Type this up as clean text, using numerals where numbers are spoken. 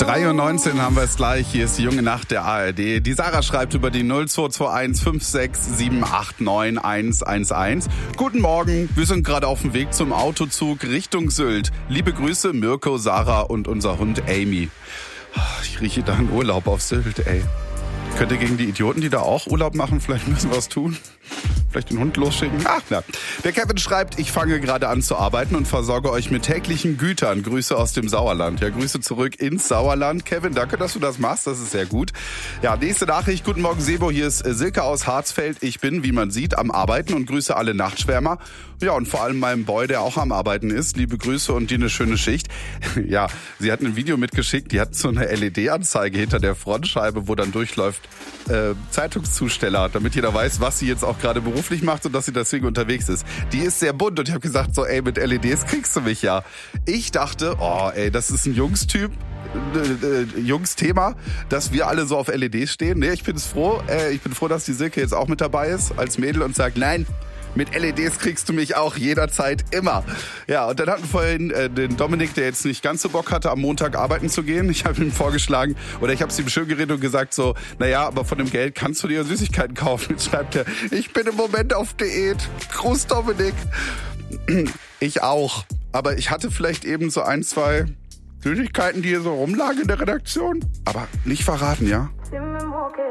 3:19 haben wir es gleich. Hier ist die junge Nacht der ARD. Die Sarah schreibt über die 0221 56789 111. Guten Morgen, wir sind gerade auf dem Weg zum Autozug Richtung Sylt. Liebe Grüße, Mirko, Sarah und unser Hund Amy. Ich rieche da einen Urlaub auf Sylt, ey. Könnt ihr gegen die Idioten, die da auch Urlaub machen, vielleicht müssen wir was tun? Vielleicht den Hund losschicken? Ach, na. Der Kevin schreibt, ich fange gerade an zu arbeiten und versorge euch mit täglichen Gütern. Grüße aus dem Sauerland. Ja, Grüße zurück ins Sauerland. Kevin, danke, dass du das machst. Das ist sehr gut. Ja, nächste Nachricht. Guten Morgen, Sebo. Hier ist Silke aus Harzfeld. Ich bin, wie man sieht, am Arbeiten und grüße alle Nachtschwärmer. Ja, und vor allem meinem Boy, der auch am Arbeiten ist. Liebe Grüße und dir eine schöne Schicht. Ja, sie hat ein Video mitgeschickt. Die hat so eine LED-Anzeige hinter der Frontscheibe, wo dann durchläuft Zeitungszusteller, damit jeder weiß, was sie jetzt auch gerade beruflich macht und dass sie deswegen unterwegs ist. Die ist sehr bunt und ich habe gesagt, so ey, mit LEDs kriegst du mich ja. Ich dachte, oh ey, das ist ein Jungstyp, Jungsthema, dass wir alle so auf LEDs stehen. Nee, ich bin froh, dass die Silke jetzt auch mit dabei ist als Mädel und sagt, nein, mit LEDs kriegst du mich auch jederzeit immer. Ja, und dann hatten wir vorhin den Dominik, der jetzt nicht ganz so Bock hatte, am Montag arbeiten zu gehen. Ich habe ihm vorgeschlagen, oder ich habe es ihm schön geredet und gesagt so, naja, aber von dem Geld kannst du dir Süßigkeiten kaufen. Jetzt schreibt er, ich bin im Moment auf Diät. Gruß Dominik. Ich auch. Aber ich hatte vielleicht eben so 1, 2 Süßigkeiten, die hier so rumlagen in der Redaktion. Aber nicht verraten, ja?